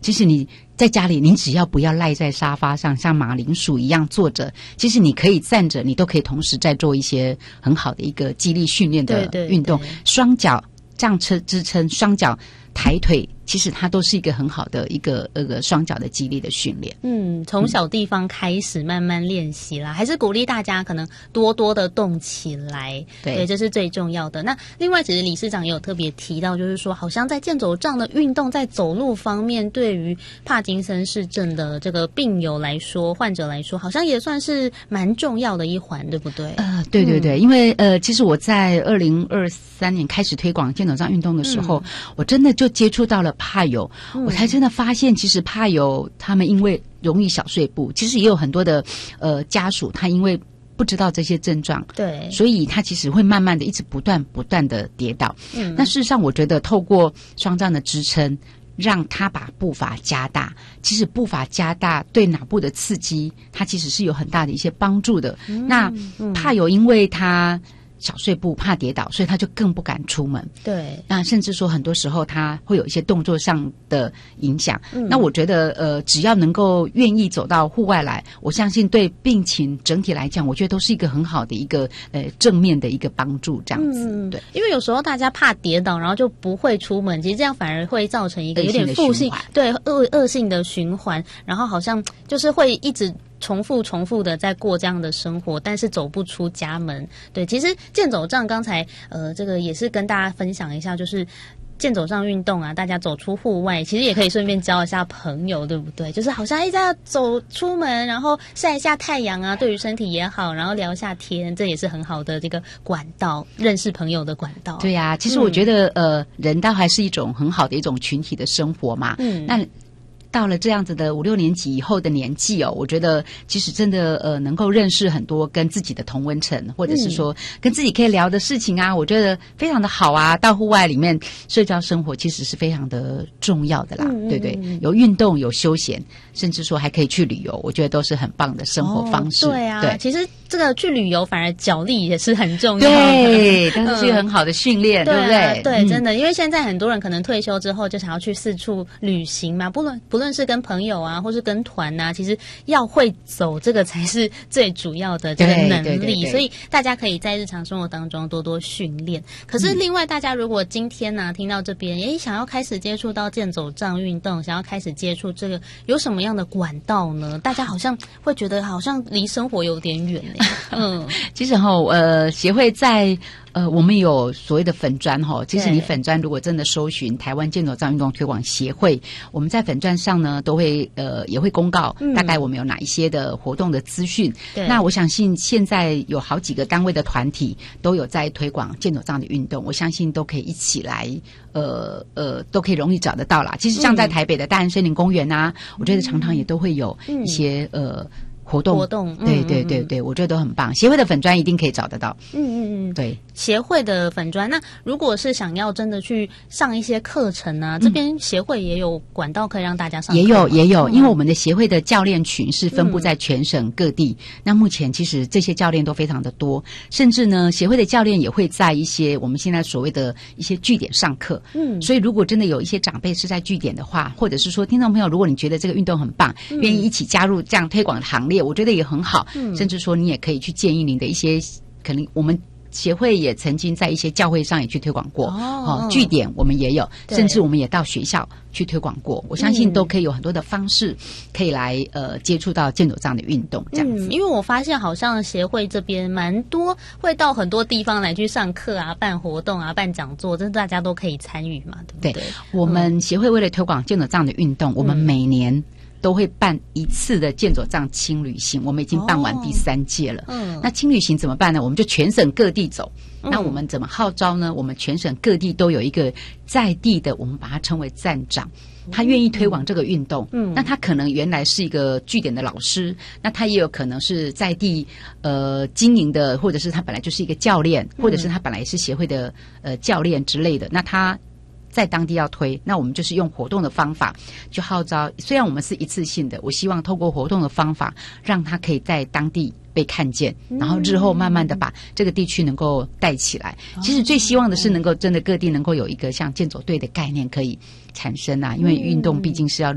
其实你在家里，您只要不要赖在沙发上，像马铃薯一样坐着，其实你可以站着，你都可以同时在做一些很好的一个肌力训练的运动。双脚这样支撑，双脚抬腿，其实它都是一个很好的一个双脚的肌力的训练。 从小地方开始慢慢练习啦，还是鼓励大家可能多多的动起来。对，这是最重要的。那另外，其实理事长也有特别提到，就是说，好像在健走杖的运动，在走路方面，对于帕金森氏症的这个病友来说，患者来说，好像也算是蛮重要的一环，对不对？ 对对对，因为其实我在2023年开始推广健走杖运动的时候，我真的就接触到了帕友，我才真的发现，其实帕友他们因为容易小碎步，其实也有很多的家属，他因为不知道这些症状，对，所以他其实会慢慢的一直不断的跌倒。那事实上，我觉得透过双杖的支撑，让他把步伐加大，其实步伐加大对脑部的刺激，它其实是有很大的一些帮助的。那帕友因为他小碎步怕跌倒，所以他就更不敢出门。对，那甚至说很多时候他会有一些动作上的影响。那我觉得只要能够愿意走到户外来，我相信对病情整体来讲，我觉得都是一个很好的一个正面的一个帮助这样子。对， 因为有时候大家怕跌倒，然后就不会出门，其实这样反而会造成一个有点负性，对，恶性的循环，然后好像就是会一直重复的在过这样的生活，但是走不出家门。对，其实健走杖刚才这个也是跟大家分享一下，就是健走杖运动啊，大家走出户外，其实也可以顺便交一下朋友，对不对？就是好像大家走出门，然后晒一下太阳啊，对于身体也好，然后聊一下天，这也是很好的这个管道，认识朋友的管道。 对呀，其实我觉得人倒还是一种很好的一种群体的生活嘛。那到了这样子的5、6年级以后的年纪我觉得其实真的能够认识很多跟自己的同温层，或者是说跟自己可以聊的事情啊，我觉得非常的好啊。到户外里面社交生活其实是非常的重要的啦，对对，有运动有休闲，甚至说还可以去旅游，我觉得都是很棒的生活方式。 对啊，对，其实这个去旅游反而脚力也是很重要的， 对，但是是一个很好的训练，对不对？ 对，真的，因为现在很多人可能退休之后就想要去四处旅行嘛，不论是跟朋友啊，或是跟团啊，其实要会走，这个才是最主要的这个能力。对，所以大家可以在日常生活当中多多训练。可是另外，大家如果今天呢听到这边，想要开始接触到健走杖运动，想要开始接触这个，有什么样的管道呢？大家好像会觉得好像离生活有点远其实协会在我们有所谓的粉专其实你粉专如果真的搜寻台湾健走杖运动推广协会，我们在粉专上呢都会也会公告大概我们有哪一些的活动的资讯。那我相信现在有好几个单位的团体都有在推广健走杖的运动，我相信都可以一起来都可以容易找得到啦。其实像在台北的大安森林公园啊，我觉得常常也都会有一些活动，对对对对，我觉得都很棒。协会的粉专一定可以找得到。对， 协会的粉专。那如果是想要真的去上一些课程啊，这边协会也有管道可以让大家上课。 也有，因为我们的协会的教练群是分布在全省各地。那目前其实这些教练都非常的多，甚至呢，协会的教练也会在一些我们现在所谓的一些据点上课。所以如果真的有一些长辈是在据点的话，或者是说听众朋友，如果你觉得这个运动很棒，愿意一起加入这样推广的行列，我觉得也很好。甚至说你也可以去建议您的一些，可能我们协会也曾经在一些教会上也去推广过。据点我们也有，甚至我们也到学校去推广过。我相信都可以有很多的方式可以来接触到健走杖的运动这样子。 因为我发现好像协会这边蛮多会到很多地方来去上课啊、办活动啊、办讲座，这大家都可以参与嘛，对不对？对， 我们协会为了推广健走杖的运动，我们每年都会办一次的健走杖轻旅行，我们已经办完第3届了。那轻旅行怎么办呢？我们就全省各地走。那我们怎么号召呢？我们全省各地都有一个在地的，我们把它称为站长，他愿意推广这个运动。那他可能原来是一个据点的老师，那他也有可能是在地经营的，或者是他本来就是一个教练，或者是他本来是协会的教练之类的。那他在当地要推，那我们就是用活动的方法就号召，虽然我们是一次性的，我希望透过活动的方法让他可以在当地被看见，然后日后慢慢的把这个地区能够带起来。其实最希望的是能够真的各地能够有一个像健走队的概念可以产生啊，因为运动毕竟是要